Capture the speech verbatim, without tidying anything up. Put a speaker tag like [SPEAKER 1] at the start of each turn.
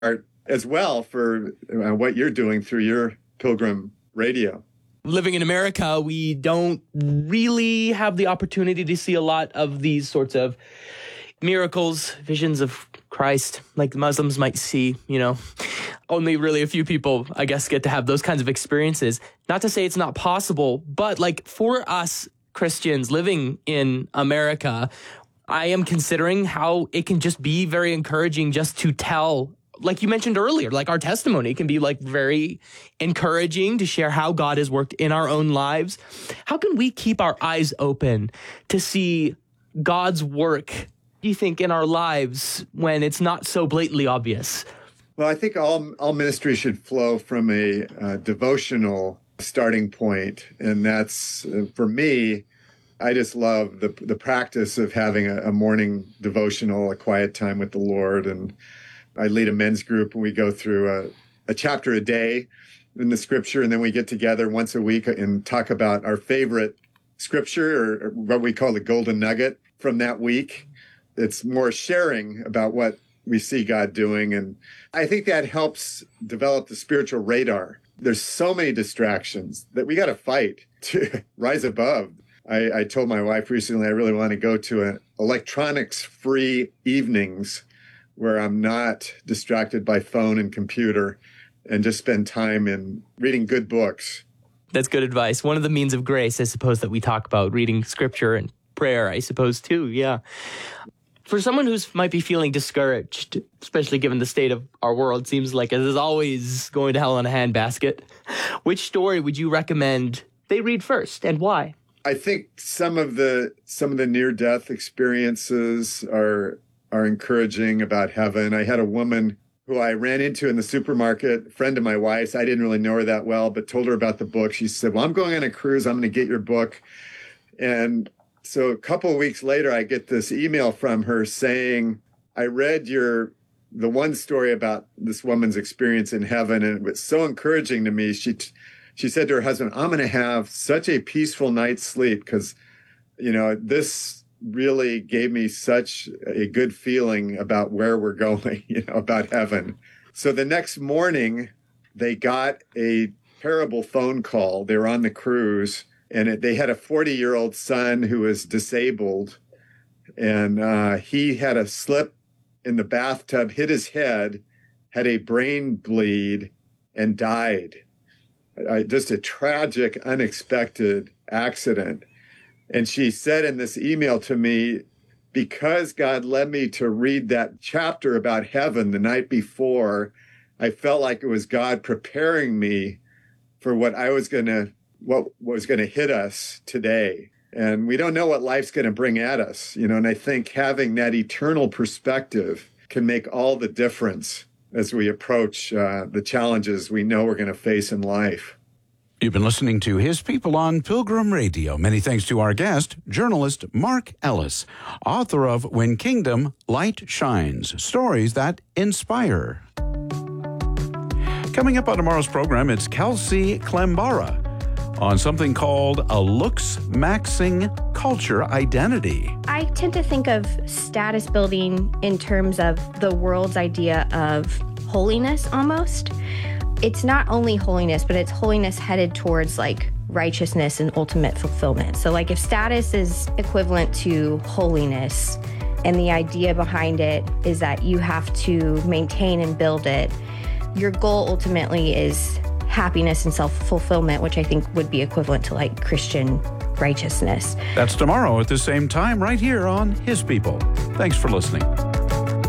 [SPEAKER 1] heart as well for uh, what you're doing through your Pilgrim Radio.
[SPEAKER 2] Living in America, we don't really have the opportunity to see a lot of these sorts of miracles, visions of Christ, like the Muslims might see, you know. Only really a few people, I guess, get to have those kinds of experiences. Not to say it's not possible, but like for us Christians living in America, I am considering how it can just be very encouraging just to tell, like you mentioned earlier, like our testimony can be like very encouraging to share how God has worked in our own lives. How can we keep our eyes open to see God's work, do you think, in our lives when it's not so blatantly obvious?
[SPEAKER 1] Well, I think all all ministry should flow from a uh, devotional starting point. And that's, uh, for me, I just love the the practice of having a, a morning devotional, a quiet time with the Lord. And I lead a men's group, and we go through a, a chapter a day in the scripture, and then we get together once a week and talk about our favorite scripture, or, or what we call the golden nugget from that week. It's more sharing about what we see God doing. And I think that helps develop the spiritual radar. There's so many distractions that we got to fight to rise above. I, I told my wife recently I really want to go to an electronics-free evenings where I'm not distracted by phone and computer and just spend time in reading good books.
[SPEAKER 2] That's good advice. One of the means of grace, I suppose, that we talk about, reading scripture and prayer, I suppose, too. Yeah. For someone who might be feeling discouraged, especially given the state of our world, seems like it is always going to hell in a handbasket, which story would you recommend they read first, and why?
[SPEAKER 1] I think some of the some of the near-death experiences are are encouraging about heaven. I had a woman who I ran into in the supermarket, a friend of my wife's. I didn't really know her that well, but told her about the book. She said, well, I'm going on a cruise. I'm going to get your book. And so a couple of weeks later, I get this email from her saying, I read your the one story about this woman's experience in heaven, and it was so encouraging to me. She she said to her husband, I'm going to have such a peaceful night's sleep because, you know, this really gave me such a good feeling about where we're going, you know, about heaven. So the next morning, they got a terrible phone call. They were on the cruise, and it, they had a forty-year-old son who was disabled, and uh, he had a slip in the bathtub, hit his head, had a brain bleed, and died. Uh, just a tragic, unexpected accident. And she said in this email to me, because God led me to read that chapter about heaven the night before, I felt like it was God preparing me for what I was going to, what was going to hit us today. And we don't know what life's going to bring at us, you know, and I think having that eternal perspective can make all the difference as we approach uh, the challenges we know we're going to face in life.
[SPEAKER 3] You've been listening to His People on Pilgrim Radio. Many thanks to our guest, journalist Mark Ellis, author of When Kingdom Light Shines, Stories That Inspire. Coming up on tomorrow's program, it's Kelsey Klembara on something called a looks-maxing culture identity.
[SPEAKER 4] I tend to think of status building in terms of the world's idea of holiness almost. It's not only holiness, but it's holiness headed towards like righteousness and ultimate fulfillment. So like if status is equivalent to holiness, and the idea behind it is that you have to maintain and build it, your goal ultimately is happiness and self-fulfillment, which I think would be equivalent to like Christian righteousness.
[SPEAKER 3] That's tomorrow at the same time right here on His People. Thanks for listening.